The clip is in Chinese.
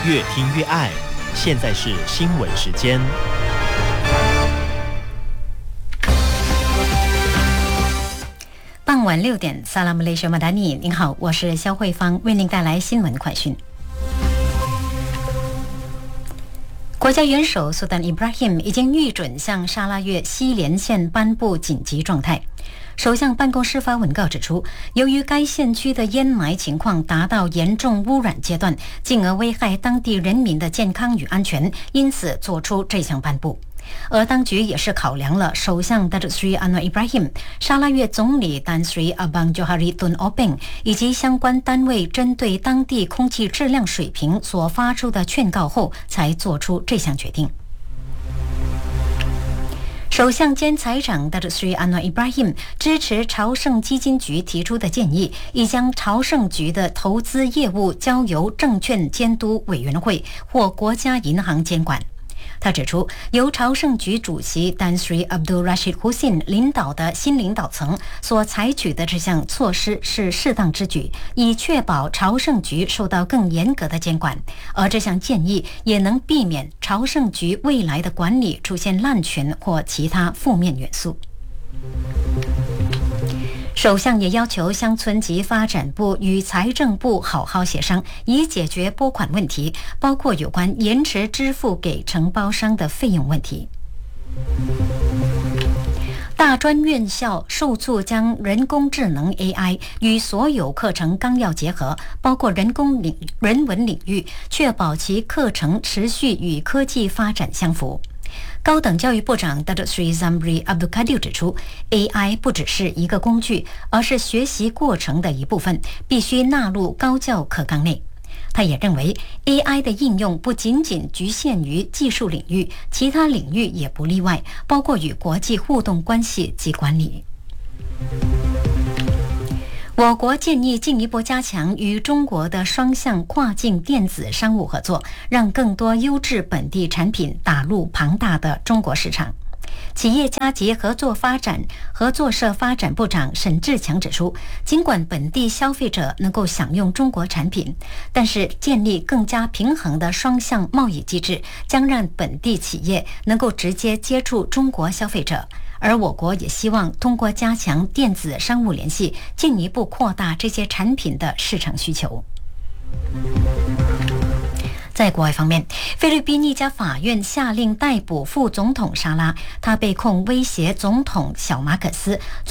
越听越爱。现在是新闻时间。 傍晚6点，萨拉姆雷什马达尼，您好，我是肖慧芳，为您带来新闻快讯。国家元首苏丹伊布拉欣已经预准向沙拉越西连县颁布紧急状态。首相办公室发文告指出，由于该县区的烟霾情况达到严重污染阶段，进而危害当地人民的健康与安全，因此作出这项颁布。而当局也是考量了首相 Datuk Seri Anwar Ibrahim、沙拉越总理 Tan Sri Abang Johari Tun Openg 以及相关单位针对当地空气质量水平所发出的劝告后，才做出这项决定。首相兼财长 Datuk Sri Anwar Ibrahim 支持朝圣基金局提出的建议，已将朝圣局的投资业务交由证券监督委员会或国家银行监管。他指出，由朝圣局主席 Tan Sri Abdul Rashid Hussein 领导的新领导层所采取的这项措施是适当之举，以确保朝圣局受到更严格的监管，而这项建议也能避免朝圣局未来的管理出现滥权或其他负面元素。首相也要求乡村及发展部与财政部好好协商，以解决拨款问题，包括有关延迟支付给承包商的费用问题。大专院校受促将人工智能 AI 与所有课程纲要结合，包括人文领域，确保其课程持续与科技发展相符。高等教育部长 Datuk Sri Zamri Abdul Kadir 指出， AI 不只是一个工具，而是学习过程的一部分，必须纳入高教课纲内。他也认为 AI 的应用不仅仅局限于技术领域，其他领域也不例外，包括与国际互动关系及管理。我国建议进一步加强与中国的双向跨境电子商务合作，让更多优质本地产品打入庞大的中国市场。企业家及合作社发展部长沈志强指出，尽管本地消费者能够享用中国产品，但是建立更加平衡的双向贸易机制，将让本地企业能够直接接触中国消费者。而我国也希望通过加强电子商务联系，进一步扩大这些产品的市场需求。在国外方面，菲律宾一家法院下令逮捕副总统沙拉，他被控威胁总统小马可斯。